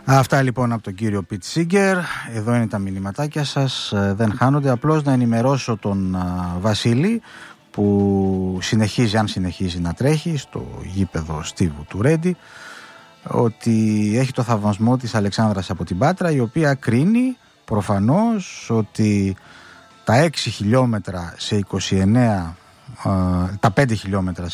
Αυτά λοιπόν από τον κύριο Πιτ Σίγκερ. Εδώ είναι τα μηνυματάκια σας, δεν χάνονται. Απλώς να ενημερώσω τον Βασίλη που συνεχίζει, αν συνεχίζει να τρέχει στο γήπεδο Στίβου του Ρέντι, ότι έχει το θαυμασμό της Αλεξάνδρας από την Πάτρα, η οποία κρίνει προφανώς ότι τα 6 χιλιόμετρα σε 29, τα 5 χιλιόμετρα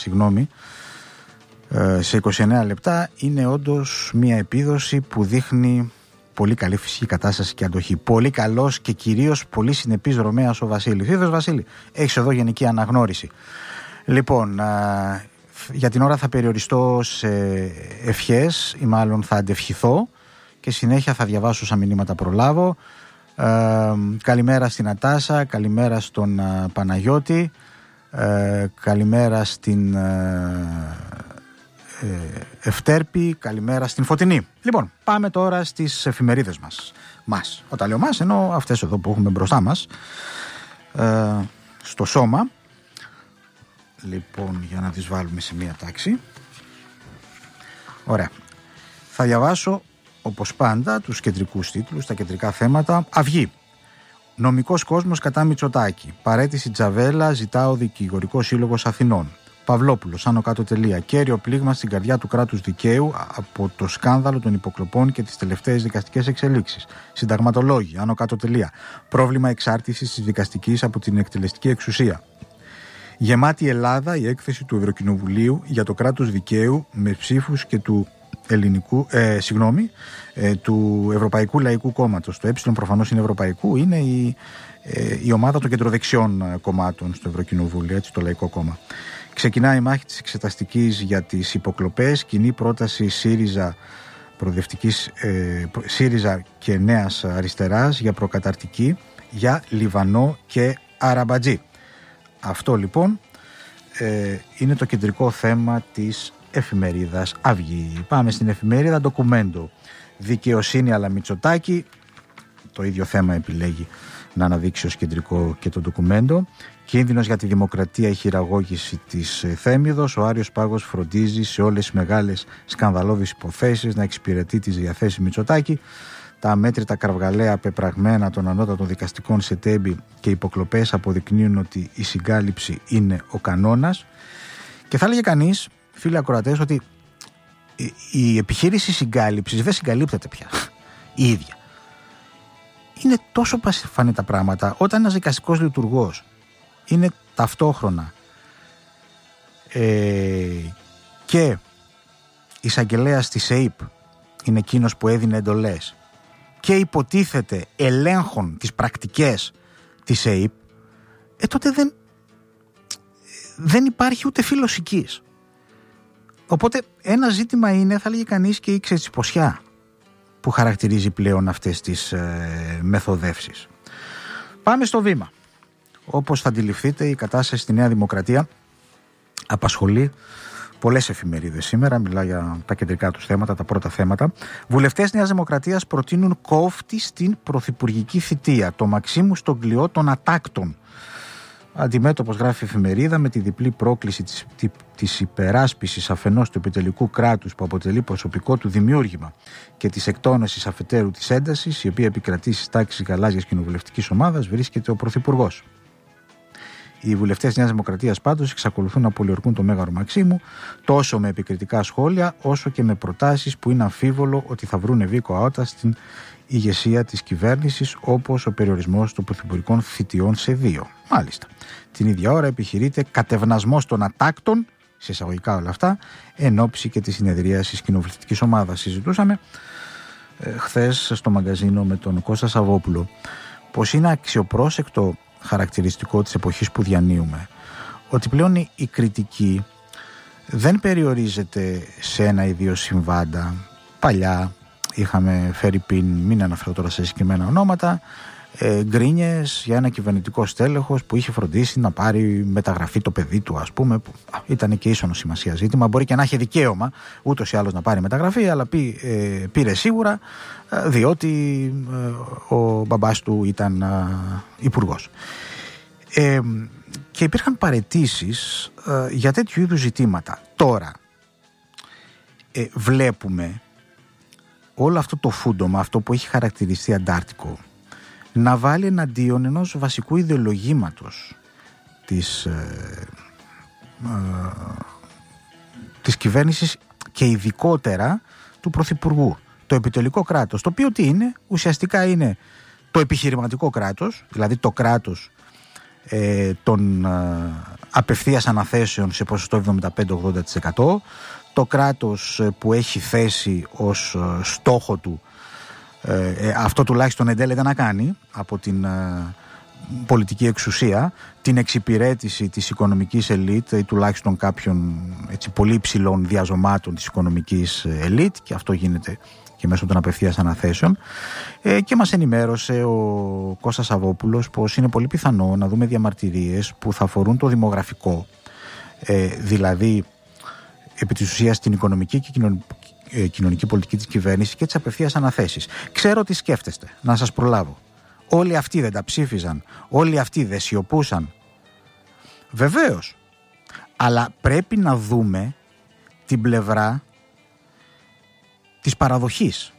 σε 29 λεπτά είναι όντως μια επίδοση που δείχνει πολύ καλή φυσική κατάσταση και αντοχή. Πολύ καλός και κυρίως πολύ συνεπής Ρωμαίος ο Βασίλης. Είδες, Βασίλη, έχεις εδώ γενική αναγνώριση. Λοιπόν, για την ώρα θα περιοριστώ σε ευχές ή μάλλον θα αντευχηθώ και συνέχεια θα διαβάσω όσα μηνύματα προλάβω. Καλημέρα στην Ατάσα, καλημέρα στον Παναγιώτη, καλημέρα στην Ευτέρπη, καλημέρα στην Φωτεινή. Λοιπόν, πάμε τώρα στις εφημερίδες μας. Όταν λέω μας, εννοώ αυτές εδώ που έχουμε μπροστά μας, στο σώμα. Λοιπόν, για να τις βάλουμε σε μία τάξη. Ωραία. Θα διαβάσω όπως πάντα τους κεντρικούς τίτλους, τα κεντρικά θέματα. Αυγή. Νομικός κόσμος κατά Μητσοτάκη. Παραίτηση Τζαβέλα, ζητά ο Δικηγορικός Σύλλογος Αθηνών. Παυλόπουλος, άνω κάτω τελεία. Κέριο πλήγμα στην καρδιά του κράτους δικαίου από το σκάνδαλο των υποκλοπών και τις τελευταίες δικαστικές εξελίξεις. Συνταγματολόγοι, άνω κάτω τελεία. Πρόβλημα εξάρτησης της δικαστικής από την εκτελεστική εξουσία. Γεμάτη Ελλάδα, η έκθεση του Ευρωκοινοβουλίου για το κράτος δικαίου με ψήφους και του του Ευρωπαϊκού Λαϊκού Κόμματος. Το προφανώς είναι Ευρωπαϊκού, είναι η ομάδα των κεντροδεξιών κομμάτων στο Ευρωκοινοβούλιο, έτσι, το Λαϊκό Κόμμα. Ξεκινάει η μάχη της εξεταστικής για τις υποκλοπές. Κοινή πρόταση ΣΥΡΙΖΑ και Νέας Αριστεράς για προκαταρτική για Λιβανό και Αραμπατζή. Αυτό λοιπόν είναι το κεντρικό θέμα της εφημερίδας Αυγή. Πάμε στην εφημερίδα Ντοκουμέντο. Δικαιοσύνη αλλά Μητσοτάκη. Το ίδιο θέμα επιλέγει να αναδείξει ως κεντρικό και το Ντοκουμέντο. Κίνδυνος για τη δημοκρατία, η χειραγώγηση της Θέμιδος. Ο Άριος Πάγος φροντίζει σε όλες τις μεγάλες σκανδαλώδεις υποθέσεις να εξυπηρετεί τις διαθέσεις Μητσοτάκη. Τα αμέτρητα κραυγαλαία πεπραγμένα των ανώτατων δικαστικών σε Τέμπη και υποκλοπές αποδεικνύουν ότι η συγκάλυψη είναι ο κανόνας. Και θα έλεγε κανείς, φίλοι ακροατές, ότι η επιχείρηση συγκάλυψης δεν συγκαλύπτεται πια η ίδια. Είναι τόσο πασιφανή τα πράγματα όταν ένας δικαστικός λειτουργός είναι ταυτόχρονα και εισαγγελέας της ΕΥΠ, είναι εκείνος που έδινε εντολές και υποτίθεται ελέγχων τις πρακτικές της ΕΥΠ, τότε δεν υπάρχει ούτε φύλλος οικής. Οπότε ένα ζήτημα είναι, θα λέγει κανείς, και η ξετσιποσιά που χαρακτηρίζει πλέον αυτές τις μεθοδεύσεις. Πάμε στο βήμα. Όπως θα αντιληφθείτε, η κατάσταση στη Νέα Δημοκρατία απασχολεί πολλές εφημερίδες σήμερα. Μιλάω για τα κεντρικά τους θέματα, τα πρώτα θέματα. Βουλευτές Νέας Δημοκρατίας προτείνουν κόφτη στην πρωθυπουργική θητεία. Το Μαξίμου στον κλειό των ατάκτων. Αντιμέτωπος, γράφει η εφημερίδα, με τη διπλή πρόκληση της υπεράσπισης αφενός του επιτελικού κράτους που αποτελεί προσωπικό του δημιούργημα και της εκτόνωσης αφετέρου της έντασης, η οποία επικρατεί στις τάξεις γαλάζιας κοινοβουλευτικής ομάδας, βρίσκεται ο Πρωθυπουργός. Οι βουλευτές Νέας Δημοκρατίας πάντως εξακολουθούν να πολιορκούν το Μέγαρο Μαξίμου, τόσο με επικριτικά σχόλια, όσο και με προτάσεις που είναι αμφίβολο ότι θα βρούνε βίκο αότα στην ηγεσία της κυβέρνησης, όπως ο περιορισμός των πρωθυπουργικών θητιών σε 2. Μάλιστα. Την ίδια ώρα επιχειρείται κατευνασμός των ατάκτων, σε εισαγωγικά όλα αυτά, εν ώψη και της συνεδρίασης κοινοβουλευτικής ομάδας. Συζητούσαμε χθες στο μαγκαζίνο με τον Κώστα Σαββόπουλο πως είναι αξιοπρόσεκτο χαρακτηριστικό της εποχής που διανύουμε ότι πλέον η κριτική δεν περιορίζεται σε ένα ή δύο συμβάντα. Παλιά είχαμε φέρει πιν, μην αναφέρω τώρα σε συγκεκριμένα ονόματα, γκρίνιες για ένα κυβερνητικό στέλεχος που είχε φροντίσει να πάρει μεταγραφή το παιδί του, ας πούμε, που ήταν και ίσονο σημασία ζήτημα. Μπορεί και να έχει δικαίωμα ούτως ή άλλως να πάρει μεταγραφή, αλλά πήρε σίγουρα διότι ο μπαμπάς του ήταν υπουργός. Και υπήρχαν παραιτήσεις για τέτοιου είδους ζητήματα. Τώρα βλέπουμε όλο αυτό το φούντομα, αυτό που έχει χαρακτηριστεί αντάρτικο, να βάλει εναντίον ενός βασικού ιδεολογήματος της κυβέρνησης και ειδικότερα του Πρωθυπουργού. Το επιτελικό κράτος, το οποίο τι είναι? Ουσιαστικά είναι το επιχειρηματικό κράτος, δηλαδή το κράτος των απευθείας αναθέσεων σε ποσοστό 75-80%, το κράτος που έχει θέσει ως στόχο του, αυτό τουλάχιστον εντέλεται να κάνει από την πολιτική εξουσία, την εξυπηρέτηση της οικονομικής ελίτ ή τουλάχιστον κάποιων έτσι, πολύ υψηλών διαζωμάτων της οικονομικής ελίτ, και αυτό γίνεται και μέσω των απευθείας αναθέσεων. Και μας ενημέρωσε ο Κώστας Σαββόπουλος πως είναι πολύ πιθανό να δούμε διαμαρτυρίες που θα αφορούν το δημογραφικό, δηλαδή επί της ουσίας την οικονομική και κοινωνική πολιτική της κυβέρνησης και τις απευθείας αναθέσεις. Ξέρω τι σκέφτεστε, να σας προλάβω. Όλοι αυτοί δεν τα ψήφιζαν, όλοι αυτοί δεν σιωπούσαν. Βεβαίως, αλλά πρέπει να δούμε την πλευρά της παραδοχής.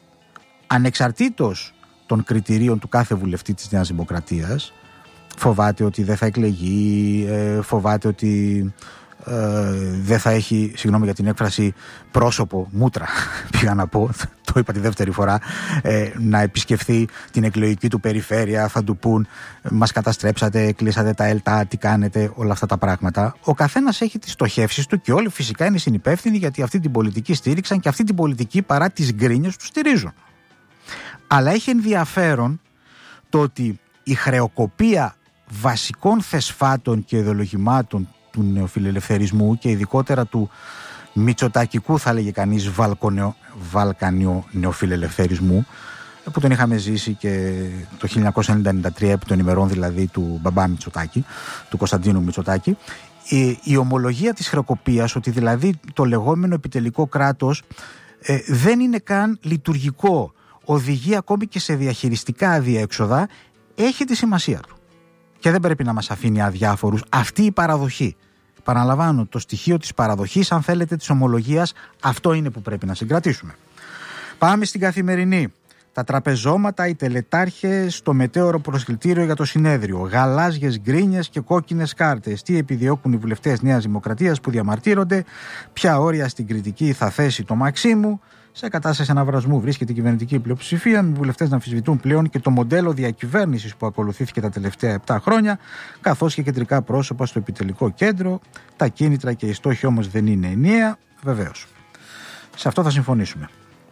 Ανεξαρτήτως των κριτηρίων του κάθε βουλευτή της Νέας Δημοκρατίας, φοβάται ότι δεν θα εκλεγεί, φοβάται ότι δεν θα έχει, συγγνώμη για την έκφραση, πρόσωπο, μούτρα πήγα να πω, το είπα τη δεύτερη φορά, να επισκεφθεί την εκλογική του περιφέρεια, θα του πούν μας καταστρέψατε, κλείσατε τα ΕΛΤΑ, τι κάνετε, όλα αυτά τα πράγματα. Ο καθένας έχει τις στοχεύσεις του και όλοι φυσικά είναι συνυπεύθυνοι γιατί αυτή την πολιτική στήριξαν και αυτή την πολιτική παρά τις γκρίνιες του στηρίζουν. Αλλά έχει ενδιαφέρον το ότι η χρεοκοπία βασικών θεσφάτων και ιδεολογημάτων του νεοφιλελευθερισμού και ειδικότερα του μητσοτακικού, θα λέγε κανείς, βαλκανιο νεοφιλελευθερισμού, που τον είχαμε ζήσει και το 1993 επί των ημερών δηλαδή του μπαμπά Μητσοτάκη, του Κωνσταντίνου Μητσοτάκη, η ομολογία της χρεοκοπίας, ότι δηλαδή το λεγόμενο επιτελικό κράτος δεν είναι καν λειτουργικό, οδηγεί ακόμη και σε διαχειριστικά αδιέξοδα, έχει τη σημασία του. Και δεν πρέπει να μας αφήνει αδιάφορους αυτή η παραδοχή. Παραλαμβάνω, το στοιχείο της παραδοχής, αν θέλετε, της ομολογίας, αυτό είναι που πρέπει να συγκρατήσουμε. Πάμε στην καθημερινή. Τα τραπεζώματα, οι τελετάρχες, το μετέωρο προσκλητήριο για το συνέδριο, γαλάζιες γκρίνιες και κόκκινες κάρτες. Τι επιδιώκουν οι βουλευτές Νέας Δημοκρατίας που διαμαρτύρονται, ποια όρια στην κριτική θα θέσει το Μαξίμου. Σε κατάσταση αναβρασμού βρίσκεται η κυβερνητική πλειοψηφία, με βουλευτές να αμφισβητούν πλέον και το μοντέλο διακυβέρνησης που ακολουθήθηκε τα τελευταία 7 χρόνια, καθώς και κεντρικά πρόσωπα στο επιτελικό κέντρο. Τα κίνητρα και οι στόχοι όμως δεν είναι ενιαία, βεβαίως. Σε αυτό θα συμφωνήσουμε.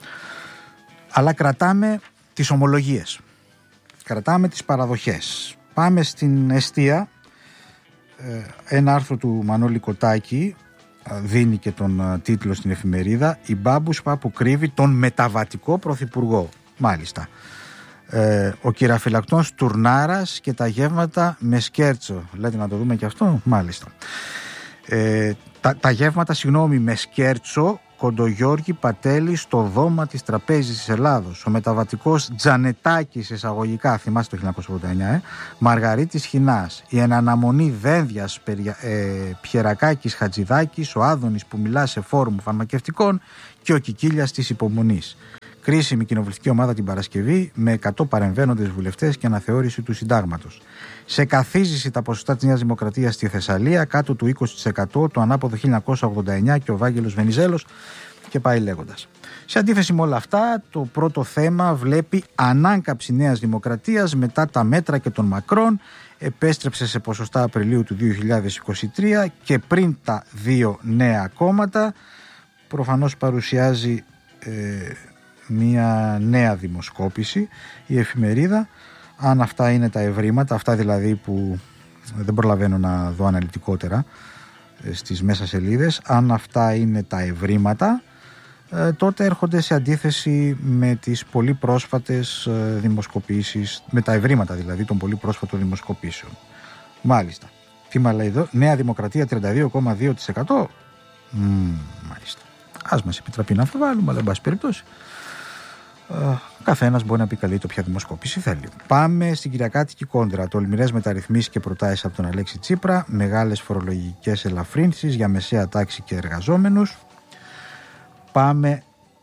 Αλλά κρατάμε τις ομολογίες, κρατάμε τις παραδοχές. Πάμε στην εστία. Ένα άρθρο του Μανώλη Κοτάκη δίνει και τον τίτλο στην εφημερίδα «Η μπάμπουσπα που κρύβει τον μεταβατικό πρωθυπουργό». Μάλιστα. Ο κυραφυλακτός Τουρνάρας και τα γεύματα με σκέρτσο. Λέτε να το δούμε και αυτό. Μάλιστα. Τα γεύματα, με σκέρτσο, Κοντογιώργη Πατέλη στο δώμα της Τραπέζης της Ελλάδος. Ο μεταβατικός Τζανετάκης, εισαγωγικά, θυμάστε το 1989, Μαργαρίτης Χινάς. Η εναναμονή Δένδιας Πιερακάκης Χατζηδάκης, ο Άδωνης που μιλά σε φόρουμ φαρμακευτικών και ο Κικίλιας της υπομονής. Κρίσιμη κοινοβουλευτική ομάδα την Παρασκευή με 100 παρεμβαίνοντες βουλευτές και αναθεώρηση του συντάγματος. Σε καθίζηση τα ποσοστά της Νέας Δημοκρατίας στη Θεσσαλία, κάτω του 20%, το ανάποδο 1989 και ο Βάγγελος Βενιζέλος, και πάει λέγοντας. Σε αντίθεση με όλα αυτά, το πρώτο θέμα βλέπει ανάκαμψη Νέας Δημοκρατίας μετά τα μέτρα και των Μακρόν. Επέστρεψε σε ποσοστά Απριλίου του 2023 και πριν τα δύο νέα κόμματα. Προφανώς παρουσιάζει μια νέα δημοσκόπηση η εφημερίδα. Αν αυτά είναι τα ευρήματα, αυτά δηλαδή που δεν προλαβαίνω να δω αναλυτικότερα στις μέσα σελίδες, αν αυτά είναι τα ευρήματα, τότε έρχονται σε αντίθεση με τις πολύ πρόσφατες δημοσκοπήσεις, με τα ευρήματα δηλαδή των πολύ πρόσφατων δημοσκοπήσεων. Μάλιστα. Τι μα λέει εδώ, Νέα Δημοκρατία 32,2%. Μάλιστα. Ας μας επιτραπεί να αμφιβάλλουμε, αλλά εν πάση περιπτώσει. Καθένας μπορεί να επικαλείται όποια δημοσκόπηση θέλει. Πάμε στην κυριακάτικη κόντρα. Τολμηρές μεταρρυθμίσεις και προτάσεις από τον Αλέξη Τσίπρα. Μεγάλες φορολογικές ελαφρύνσεις για μεσαία τάξη και εργαζόμενους. Πάμε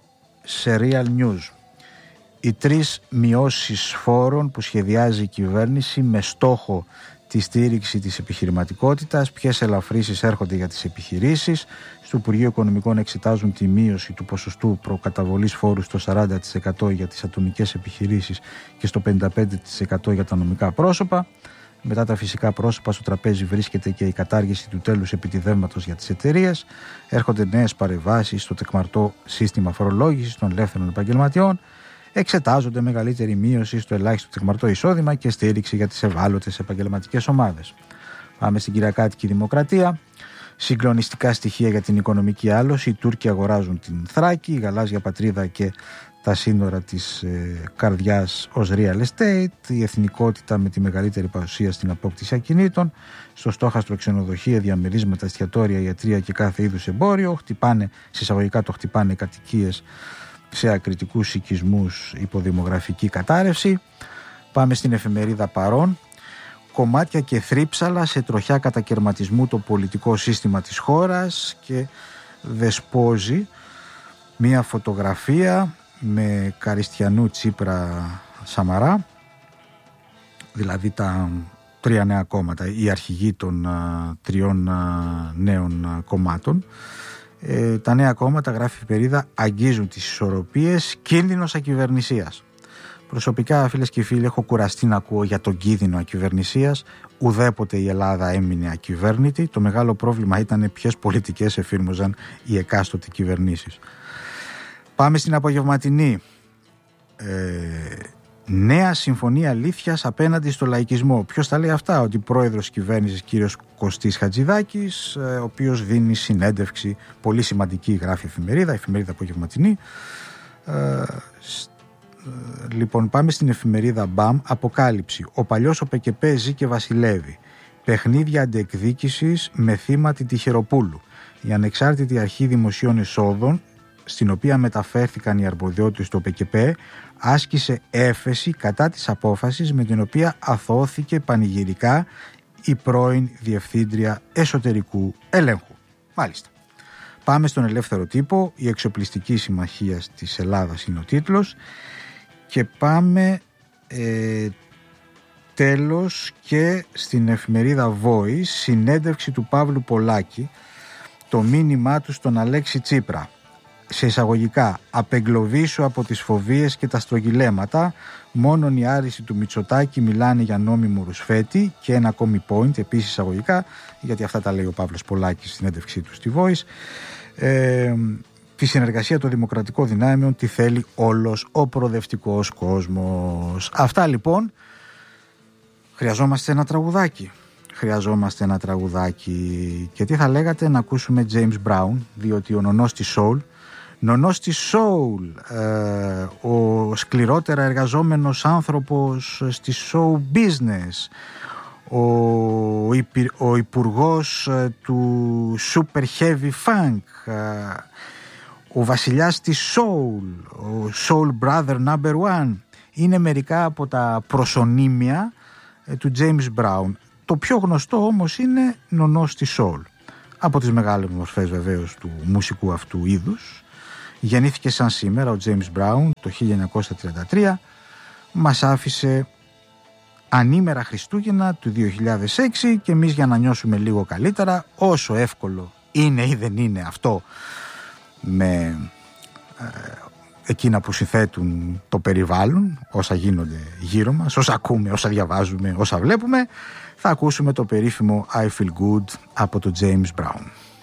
σε Real News. Οι 3 μειώσεις φόρων που σχεδιάζει η κυβέρνηση με στόχο τη στήριξη της επιχειρηματικότητας, ποιες ελαφρύσεις έρχονται για τις επιχειρήσεις. Στο Υπουργείο Οικονομικών εξετάζουν τη μείωση του ποσοστού προκαταβολής φόρου στο 40% για τις ατομικές επιχειρήσεις και στο 55% για τα νομικά πρόσωπα. Μετά τα φυσικά πρόσωπα, στο τραπέζι βρίσκεται και η κατάργηση του τέλους επιτιδεύματος για τις εταιρείες. Έρχονται νέες παρεμβάσεις στο τεκμαρτό σύστημα φορολόγησης των ελεύθερων επαγγελματιών. Εξετάζονται μεγαλύτερη μείωση στο ελάχιστο τεκμαρτό εισόδημα και στήριξη για τις ευάλωτες επαγγελματικές ομάδες. Πάμε στην κυριακάτικη Δημοκρατία. Συγκλονιστικά στοιχεία για την οικονομική άλωση. Οι Τούρκοι αγοράζουν την Θράκη, η γαλάζια πατρίδα και τα σύνορα της καρδιάς ως real estate. Η εθνικότητα με τη μεγαλύτερη παρουσία στην απόκτηση ακινήτων. Στο στόχαστρο ξενοδοχεία, διαμερίσματα, εστιατόρια, ιατρεία και κάθε είδους εμπόριο. Χτυπάνε, συσσαγωγικά το χτυπάνε κατοικίες σε ακριτικούς οικισμούς υπό δημογραφική κατάρρευση. Πάμε στην εφημερίδα Παρών. Κομμάτια και θρύψαλα σε τροχιά κατακαιρματισμού το πολιτικό σύστημα της χώρας, και δεσπόζει μία φωτογραφία με Καριστιανού, Τσίπρα, Σαμαρά, δηλαδή τα 3 νέα κόμματα, οι αρχηγοί των 3 νέων κομμάτων. Τα νέα κόμματα, γράφει η εφημερίδα, αγγίζουν τις ισορροπίες, κίνδυνος ακυβερνησίας. Προσωπικά, φίλες και φίλοι, έχω κουραστεί να ακούω για τον κίνδυνο ακυβερνησίας. Ουδέποτε η Ελλάδα έμεινε ακυβέρνητη. Το μεγάλο πρόβλημα ήταν ποιες πολιτικές εφήρμοζαν οι εκάστοτε κυβερνήσεις. Πάμε στην απογευματινή. Νέα συμφωνία αλήθειας απέναντι στο λαϊκισμό. Ποιος τα λέει αυτά? Ότι πρόεδρος της κυβέρνησης, κύριος Κωστής Χατζηδάκης, ο οποίος δίνει συνέντευξη πολύ σημαντική, γράφει η εφημερίδα απογευματινή. Λοιπόν, πάμε στην εφημερίδα Μπαμ. Αποκάλυψη. Ο παλιός ο ΠΚΠ ζει και βασιλεύει. Παιχνίδια αντεκδίκησης με θύμα τη Τυχεροπούλου. Η ανεξάρτητη αρχή δημοσίων εσόδων, στην οποία μεταφέρθηκαν οι αρμοδιότητες του ΠΚΠ, άσκησε έφεση κατά της απόφασης με την οποία αθώθηκε πανηγυρικά η πρώην Διευθύντρια Εσωτερικού Ελέγχου. Μάλιστα. Πάμε στον Ελεύθερο Τύπο. Η εξοπλιστική συμμαχία της Ελλάδας είναι ο τίτλος. Και πάμε τέλος και στην εφημερίδα Voice, συνέντευξη του Παύλου Πολάκη, το μήνυμά του στον Αλέξη Τσίπρα. Σε εισαγωγικά, απεγκλωβίσου από τις φοβίες και τα στρογγυλέματα, μόνον οι άριστοι του Μητσοτάκη μιλάνε για νόμιμο ρουσφέτη. Και ένα ακόμη point, επίσης εισαγωγικά, γιατί αυτά τα λέει ο Παύλος Πολάκης στη συνέντευξή του στη Voice. Τη συνεργασία των δημοκρατικών δυνάμεων τη θέλει όλος ο προοδευτικός κόσμος. Αυτά λοιπόν. Χρειαζόμαστε ένα τραγουδάκι. Και τι θα λέγατε να ακούσουμε James Brown, διότι ο νονός της Soul, ο σκληρότερα εργαζόμενος άνθρωπος στη show business, ο υπουργός του super heavy funk, ο βασιλιάς της soul, ο soul brother number one, είναι μερικά από τα προσωνύμια του James Brown. Το πιο γνωστό όμως είναι νονός της soul. Από τις μεγάλες μορφές βεβαίως του μουσικού αυτού είδους. Γεννήθηκε σαν σήμερα ο James Brown το 1933. Μας άφησε ανήμερα Χριστούγεννα του 2006 και εμείς, για να νιώσουμε λίγο καλύτερα, όσο εύκολο είναι ή δεν είναι αυτό με εκείνα που συνθέτουν το περιβάλλον, όσα γίνονται γύρω μας, όσα ακούμε, όσα διαβάζουμε, όσα βλέπουμε, θα ακούσουμε το περίφημο I Feel Good από το James Brown.